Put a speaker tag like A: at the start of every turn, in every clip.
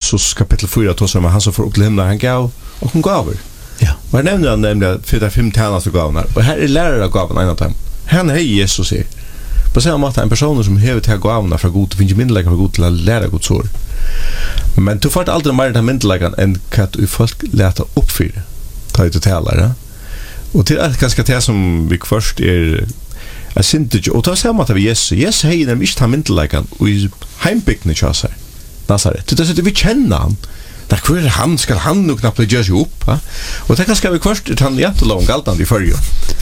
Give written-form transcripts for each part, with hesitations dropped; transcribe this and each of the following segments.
A: Jesus kapitel 4 tar som han som får upp till himlen, han gav och hon gav.
B: Ja.
A: Och här nämnde han nämligen 4-5 tjänaste gåvorna. Och här är lärargåvan en av dem. Han är Jesus säger. På samma måte en person som har till gåvorna för god, finns ju mindre för god till att lära Guds ord. Men du får aldrig mer den mindre än att du folk lära uppfylla. Ta ut och tala, ja. Och till att ganska det som vi först är synte och ta samma att vi Jesus hej när vi inte har mindre och i heimbygden i sig. Nazaret. Det är vi känner han. Där kvar han ska han nog knappt göra sig upp, va? Och det ska vi först han jättelång galtan i förr.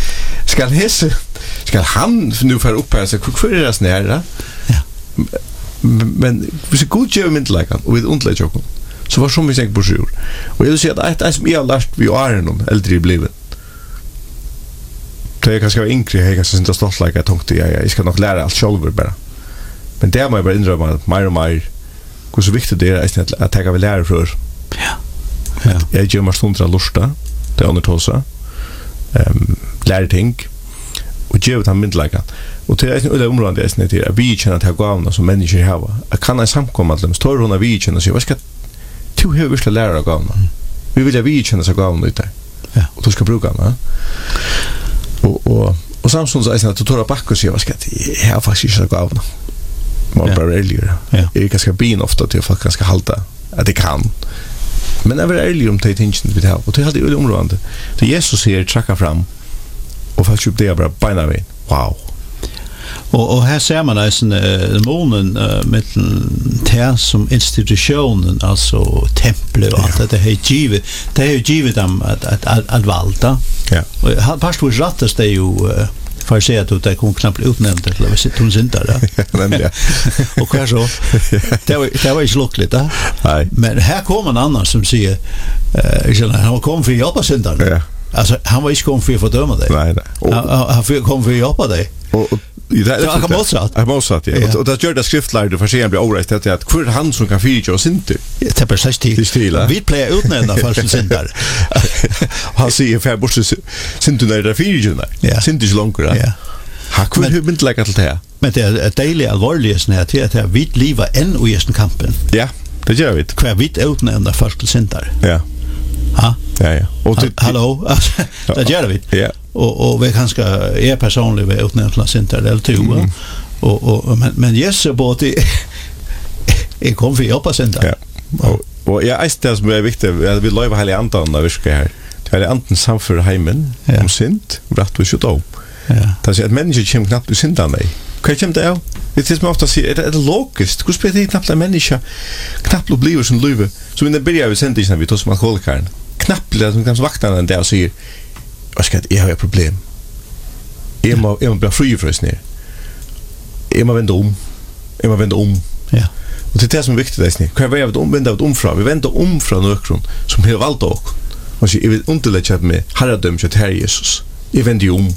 A: Ska han nu för upp här så kvar är det snära.
B: Ja.
A: Men vi ska gå ju med läkan och vi undlägger också. Så var som vi säger på sjur. Och jag vill säga att det som jag har lärt vi är någon äldre i livet. Det är kanske inkre jag kanske inte stolt like jag tänkte jag ska nog lära allt själv bara. Men det måste jag bara inrömma att mer och mer hur så viktigt det är att jag vill lära för.
B: Ja.
A: Jag gör mig stund att lusta. Det är undertosa. Lära ting. Och ge ut han myndläggan. Och till det området är det att vi känner att jag gåvna som människor har. Jag kan en samkomma att de står runt vi känner sig vad ska du hur vi ska lära gåvna. Vi vill vi känner sig gåvna ute.
B: Ja.
A: Och du ska bruka den. Och samtidigt så är det att du tar back och säger vad ska jag har faktiskt inte gåvna. Man bara ärligare. Jag är ganska bin ofta till folk ganska halta att det kan. Men jag vill ärlig om det intention vi har. Och det är alltid området. Så Jesus säger tracka fram och faktiskt upp det bara beina vägen. Wow.
B: Och här ser man alltså månen med det som institutionen, alltså templet och allt det här givet. Det är ju givet dem att valda.
A: Ja.
B: Och pastor Rattes det är ju för att säga att det kommer knappt utnämnt till att sitta hon inte där.
A: Ja.
B: Och kanske det var ju luckligt där.
A: Nej.
B: Men här kommer en annan som säger han kom för att hjälpa syndaren.
A: Ja.
B: Alltså han var inte kom för att fördöma dig.
A: Nej.
B: Han kom för att hjälpa dig.
A: Och det är motsatt. Ja. Och det gör det skriftlärde för sig blir orätt att hur han som kan fyra och inte.
B: Det är precis till. Vi plejer utnämna för syndare.
A: Han säger för bort synd du när det fyra. Ja. Synd är långt. Ja. Har hur inte lägga till det.
B: Men det är dejligt allvarligt när det är vitt liv än i den kampen.
A: Ja, det gör vi.
B: Kvar vitt utnämna för syndare.
A: Ja.
B: Ja.
A: Ja. Och
B: hallå, det gör vi.
A: Ja.
B: Och vi kanske är personligen vid utnämna syndare eller två. Men Jesus både är kom för hjälpa syndare.
A: Ja. Och jag är det som är viktigt att vi lever hela andan när vi ska här. Det är anten samför hemmen om synd, rätt och sjukdom. Ja. Det är att människor kommer knappt ur syndan nej. Vad kommer det av? Det är som ofta säger, är det logiskt? Hur spelar det knappt en människa knappt blir som liv? Så när börjar vi sända vi tar som alkoholkaren. Knappt det som kan vakna den där och säger vad ska jag har ett problem. Jag må bli fri för oss ner. Jag må vända om. Ja. Och det är det som är viktigt där snä. Kan vi vända om vi vänder om från ökron som har valt och jag vill underlägga med herradöm till Herre Jesus. Jag vänder om.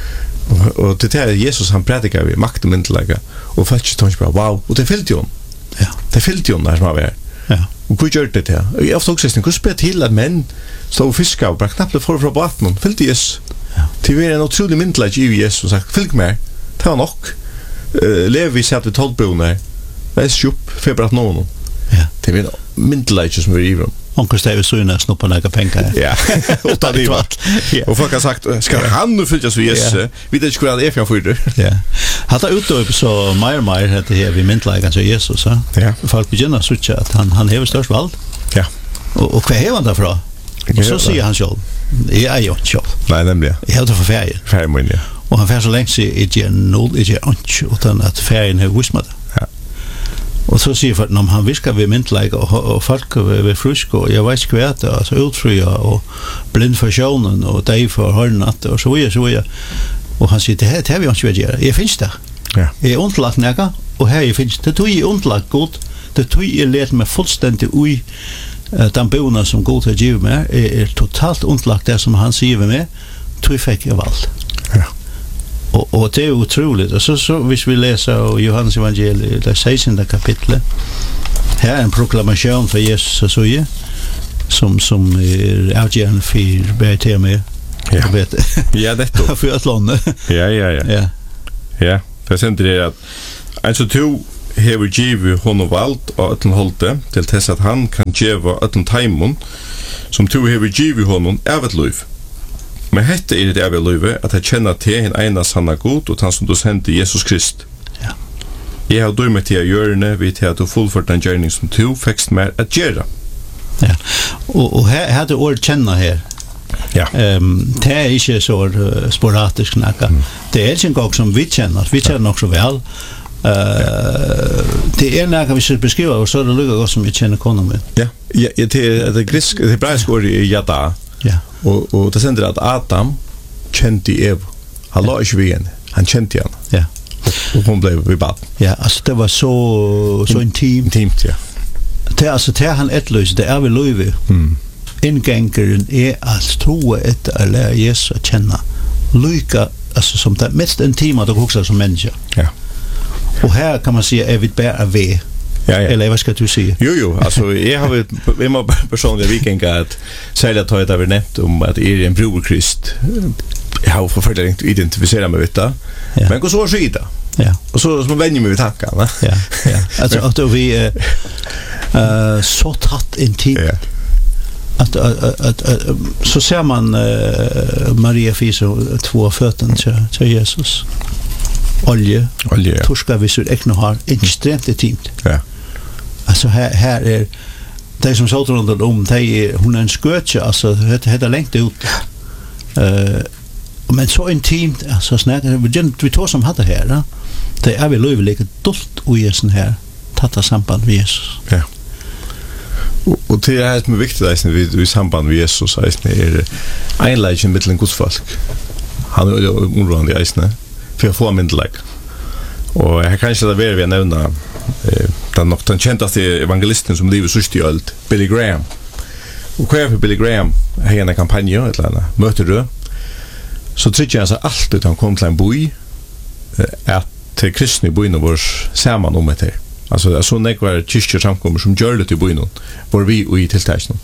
A: Och det är Jesus han predikar vi makt och mentlägga och faktiskt tänker bara wow och det fällt ju hon. Ja. Det fällt ju hon där som var. Ja. Och hur gör det här? Jag har också sett hur spelar till att män står och fiskar och bara knappt får från vattnet. Fällt Jesus. Ja. Till vi är en otrolig mentlägga i Jesus och sagt följ med. Ta en och. Lever vi så att vi 12 brunnar. Väs upp för att någon. Ja. Det är en mentlägga som vi river.
B: Onkel Steve Suna snoppa några pengar.
A: Ja. Och ta det vart. Och folk har sagt ska han nu fyllas vi Jesus. Vi det skulle det är för det.
B: Ja. Hade ut då så mer heter det vi mentlägga så Jesus så. Ja. Folk begynner så att han har störst vald. Ja. Och vad är han där för? Och så säger han själv. Jag är ju inte själv.
A: Nej, nämligen.
B: Jag har det för färg.
A: Färgmån, ja.
B: Och han får så länge i det noll i det inte utan att färgen har vismat. Ja. Och så säger för om han viskar vi mentlägga och folk är friska och jag vet skvärt alltså utfria och blind för sjönen och dig för hörnatt och så är. Och han säger det här vi inte vill göra. Jag finns där. Ja. Jag är ontlagt näka och här jag finns det tog i ontlagt gott. Det tog i lärt mig fullständigt ui den bona som god har givet mig är totalt ontlagt det som han säger med tog fick jag valt. Ja. Och det är otroligt. Och så hvis vi läser Johannes evangeliet, det 16 kapitlet. Här är en proklamation för Jesus och så som är avgörande för BT med.
A: Ja. Ja, det då.
B: För att låna.
A: Ja. Ja. Det är inte det att alltså hever givet honom vald og öllum holde til tess at han kan gjeva öllum taimon som tu hever givet honom evet luiv. Men hette det evet luive at jeg kjenner til en ena sanna god og han som du sendte Jesus Krist.
B: Ja.
A: Jeg har døymet til å gjøre det ved til at du fullført den gjerning som du fekst mer at gjøre.
B: Ja. Og her er det ord kjenner her.
A: Ja.
B: Det er ikke så sporadisk nakka. Det er ikke en gang som vi kjenner nok så vel. Det er nakka vi skal beskrive, og så er det lukka godt som vi kjenner konen min.
A: Ja, det grisk, det hebraisk ord i Yada.
B: Ja.
A: Og det sender at Adam kjente Eva. Han la ikke ved henne, han kjente henne.
B: Ja.
A: Og hun ble ved bad.
B: Ja, altså det var så intimt.
A: Intimt, ja.
B: Det altså det han etløs, det er vi løyve. Inngangeren er at troe etter å lære Jesus å kjenne. Lykke, altså som det mest intime du husker som menneske.
A: Ja.
B: Og her kan man si er vi bare ved.
A: Ja.
B: Eller hvad skal du sige?
A: Jo, altså jeg må personligt vikinga at særlig at jeg har nevnt om at jeg er en bror Krist. Jeg har forfølgelig identifiseret meg vidt det. Ja. Men så skjer det.
B: Ja.
A: Og så må venje meg ved tankene.
B: Ja. Altså at vi så tatt intimt. Ja. At så ser man Maria fiser två fötten till Jesus. Olje. Ja. Torska vi sur ekne har extremt intimt. Ja. Alltså här är det som så runt om hon är en skötje, alltså det längt ut. Men så intimt, alltså snackar vi tar som hade här, då. Det är vi löjligt dolt och i sån här tatta samband med Jesus.
A: Ja. Og det er som er viktig i samband med Jesus er einleggjen mittelen Guds folk. Han er jo områdende i eisne for å få myndelegg. Og jeg kan ikke være ved å nevne den kjentaste evangelisten som livet sørst i ølt, Billy Graham. Og hva for Billy Graham har en kampanje, et eller annet møter du, så trykker han seg alltid til han kom til en boi at kristne i boine var sammen om etter. Altså det er så nekvar kyrkjer samkommer som gjør det til boinen, hvor vi i tiltakene.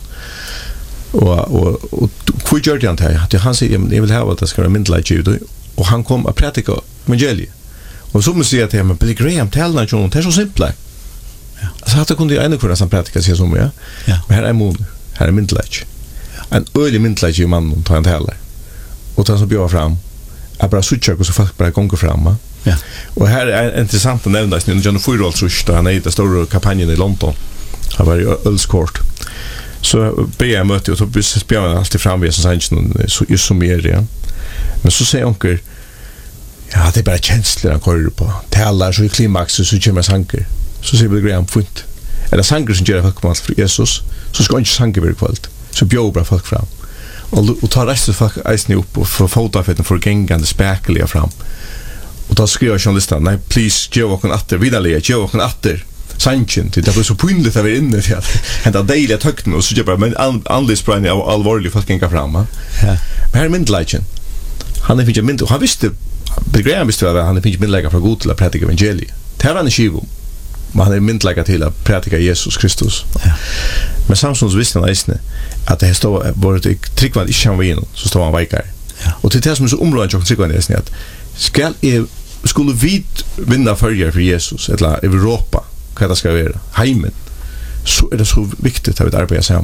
A: Og hva gjør det han til? Han sier, jeg vil ha at det skal være myndelig, og han kom og prætika evangeliet. Og så må jeg si til ham, Billy Graham, taler ikke noe, det er så simple. Altså hatt det kunne jeg ene kvar som prætika sier som, ja. Men her er måned, her er myndelig. En øyelig myndelig i mannen tar han taler. Og tar han som bjør fram, er bare suttjøk, og så folk bare gonger fram, ja. Ja. Og her er interessant å nevne når John Fyrholtrush da han er i den store kampanjen i London. Han var i Ølskort. Så ber jeg møte, og så ber han alltid fram ved sannsyn just som er, ja. Men så sier onker, ja, det er bare kjensler han kører på. Taler så i klimakset, så kommer sanker. Så sier Billy Graham, funnet. Er det sanker som gjør folk på alt for Jesus, så skal ikke sanker være kvalt. Så bjør bare folk fram. Og tar resten folk eisen opp, og får fotafetten for gengende spekeliga fram. Og da skriver journalisten, nei, please, gjør åkken atter, vidderlige, gjør åkken atter, sannsyn, det blir så pynligt å være inne til at hente deilige tøkten, og så gjør bare, men anledsprøyne av alvorlig folk ganger fram. Ja. Men her er myndeleikjen. Han er finnes mynd, og han visste, Billy Graham visste at han er finnes myndeleikjen fra god til å prædike evangeliet. Det er han i skivo, men han er myndeleikjen til å prædike Jesus Kristus. Ja. Men samtidig visste han eisne at det stod, hvor det tryggvann ikke han var innom, så stod han veikere. Ja. Og til det som er så områdende tryggvann eisne, at skulle vi vinna följer för Jesus eller Europa, vad det ska vara, heimen, så är det så viktigt att vi arbetar sammen.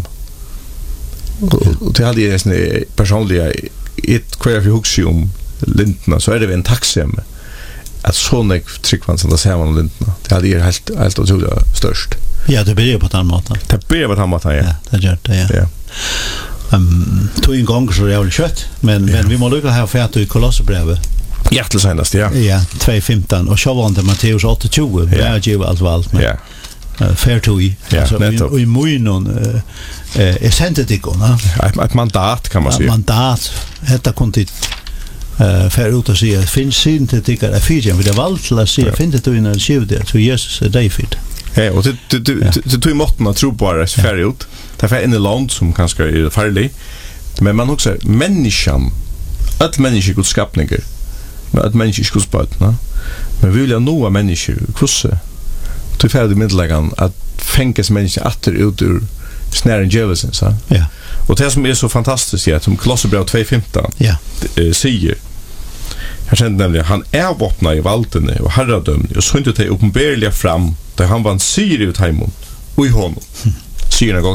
A: Och det hade jag personliga ett kvar för huxi om lintna, så är det en tacksam att såna tryckvann som det ser man om lintna. Det hade jag helt otroligt störst. Ja, det blir på den måten. Det blir på den måten, ja. Ja, det gör det, ja. Tog en gång så jävligt kött, men vi må lukka här för i Kolosserbrevet. Hjärtligt senast, ja. Ja, 2:15 och sjövande Matteus 8:20. Ja, det är allt valt med. Ja. Fair to i. Alltså i munnen är sentetikon, ett mandat kan man säga. Mandat. Detta kontit för ut att säga finns syntetikar är fygen vid det valt till att säga finns det in en skivde så Jesus är David. Ja, och det tog måtten att tro på det färre ut. Därför in i land som kanske är farlig. Men man också människan, att människor Guds skapningar. Men att människor inte skulle spötna. Men vi vill ha några människor kvosse. Till färdig middeläggan att fänkas människor åter ut ur snären djävulen. Ja. Och det som är så fantastiskt är att som Kolosserbrevet 2:15 säger Han kände nämligen han vapna i valtene och herradömne och synte till uppenbarliga fram där han vann syr ut heimon och i honom. Syren